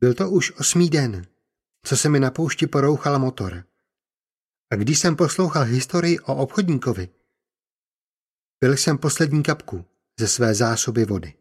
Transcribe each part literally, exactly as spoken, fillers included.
Byl to už osmý den, co se mi na poušti porouchal motor. A když jsem poslouchal historii o obchodníkovi, pil jsem poslední kapku ze své zásoby vody.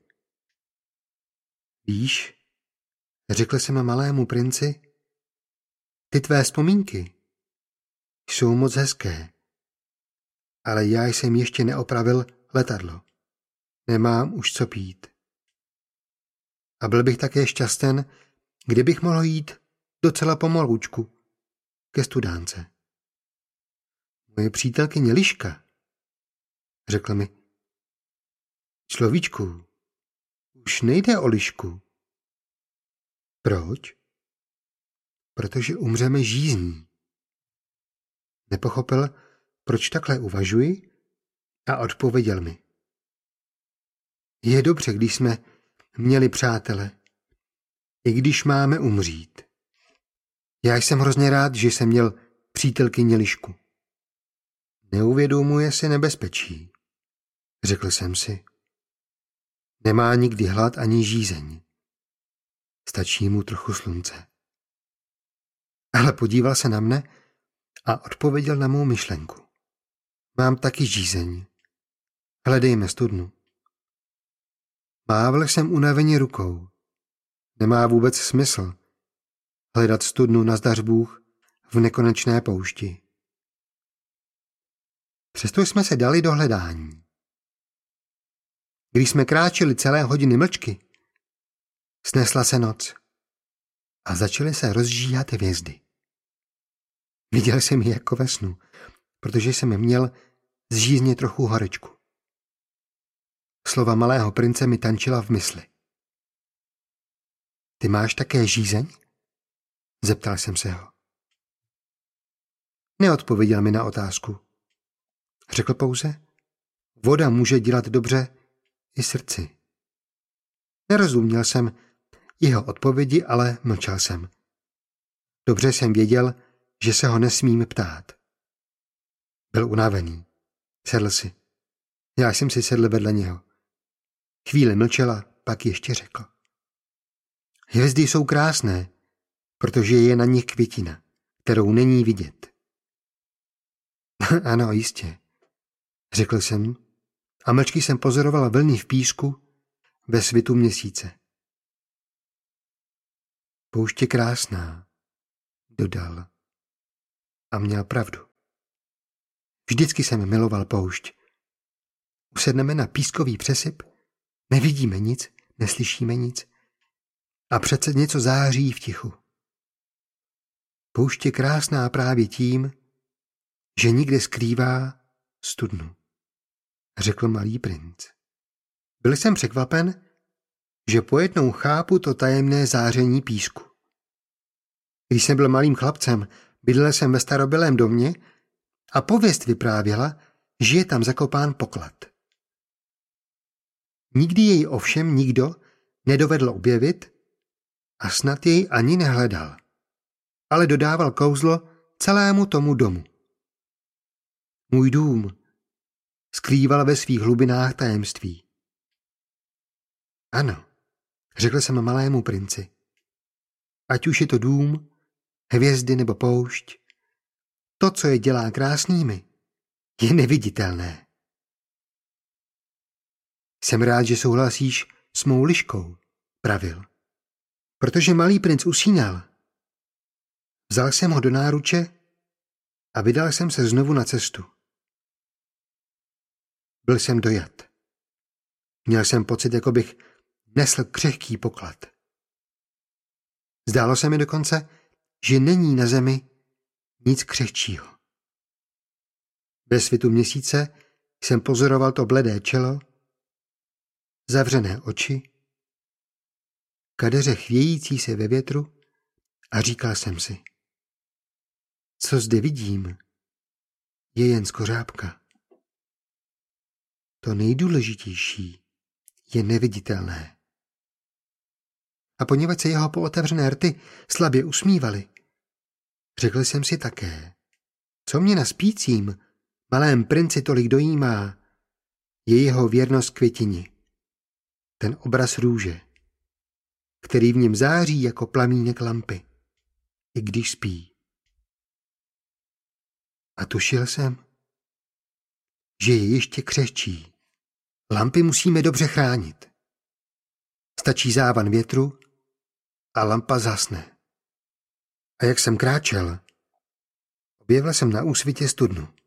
Víš, řekl jsem malému princi, ty tvé vzpomínky jsou moc hezké, ale já jsem ještě neopravil letadlo. Nemám už co pít. A byl bych také šťasten, kdybych mohl jít docela pomaloučku ke studánce. Moje přítelkyně Liška řekla mi, človíčku, už nejde o Lišku. Proč? Protože umřeme žízní. Nepochopil, proč takhle uvažuji a odpověděl mi. Je dobře, když jsme měli přátele, i když máme umřít. Já jsem hrozně rád, že jsem měl přítelkyni Lišku. Neuvědomuje si nebezpečí, řekl jsem si. Nemá nikdy hlad ani žízeň. Stačí mu trochu slunce. Ale podíval se na mne a odpověděl na mou myšlenku. Mám taky žízeň. Hledejme studnu. Mávl jsem unaveně rukou. Nemá vůbec smysl hledat studnu nazdař Bůh v nekonečné poušti. Přesto jsme se dali do hledání. Když jsme kráčeli celé hodiny mlčky, snesla se noc a začaly se rozžíhat hvězdy. Viděl jsem je jako ve snu, protože jsem měl z žízně trochu horečku. Slova malého prince mi tančila v mysli. Ty máš také žízeň? Zeptal jsem se ho. Neodpověděl mi na otázku. Řekl pouze, voda může dělat dobře i srdci. Nerozuměl jsem jeho odpovědi, ale mlčel jsem. Dobře jsem věděl, že se ho nesmím ptát. Byl unavený. Sedl si. Já jsem si sedl vedle něho. Chvíli mlčela, pak ještě řekl. Hvězdy jsou krásné, protože je na nich květina, kterou není vidět. Ano, jistě, řekl jsem a mlčky jsem pozoroval vlny v písku ve svitu měsíce. Poušť je krásná, dodal. A měl pravdu. Vždycky jsem miloval poušť. Usedneme na pískový přesyp, nevidíme nic, neslyšíme nic a přece něco září v tichu. Poušť je krásná právě tím, že nikde skrývá studnu, řekl malý princ. Byl jsem překvapen, že pojednou chápu to tajemné záření písku. Když jsem byl malým chlapcem, bydlel jsem ve starobylém domě a pověst vyprávěla, že je tam zakopán poklad. Nikdy jej ovšem nikdo nedovedl objevit a snad jej ani nehledal, ale dodával kouzlo celému tomu domu. Můj dům skrýval ve svých hlubinách tajemství. Ano, řekl jsem malému princi. Ať už je to dům, hvězdy nebo poušť, to, co je dělá krásnými, je neviditelné. Jsem rád, že souhlasíš s mou Liškou, pravil. Protože malý princ usínal. Vzal jsem ho do náruče a vydal jsem se znovu na cestu. Byl jsem dojat. Měl jsem pocit, jako bych nesl křehký poklad. Zdálo se mi dokonce, že není na zemi nic křehčího. Ve svitu měsíce jsem pozoroval to bledé čelo, zavřené oči, kadeře chvějící se ve větru a říkal jsem si, co zde vidím, je jen skořápka. To nejdůležitější je neviditelné. A poněvadž se jeho pootevřené rty slabě usmívaly, řekl jsem si také, co mě na spícím malém princi tolik dojímá, je jeho věrnost květini, ten obraz růže. který v něm září jako plamínek lampy, i když spí. A tušil jsem, že je ještě křehčí. Lampy musíme dobře chránit. Stačí závan větru a lampa zhasne. A jak jsem kráčel, objevil jsem na úsvitě studnu.